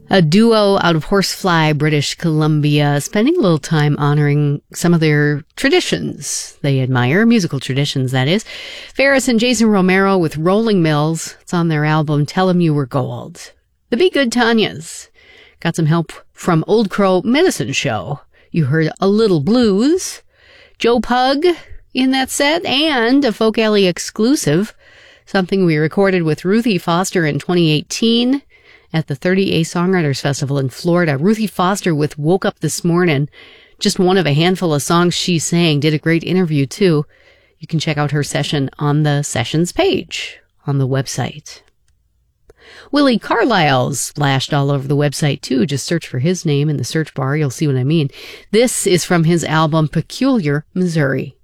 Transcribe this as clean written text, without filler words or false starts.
A duo out of Horsefly, British Columbia, spending a little time honoring some of their traditions they admire, musical traditions, that is. Ferris and Jason Romero with Rolling Mills. It's on their album Tell 'Em You Were Gold. The Be Good Tanyas got some help from Old Crow Medicine Show. You heard A Little Blues, Joe Pug in that set, and a Folk Alley exclusive, something we recorded with Ruthie Foster in 2018 at the 30A Songwriters Festival in Florida. Ruthie Foster with Woke Up This Morning, just one of a handful of songs she sang, did a great interview too. You can check out her session on the sessions page on the website. Willie Carlisle's splashed all over the website too. Just search for his name in the search bar. You'll see what I mean. This is from his album Peculiar Missouri.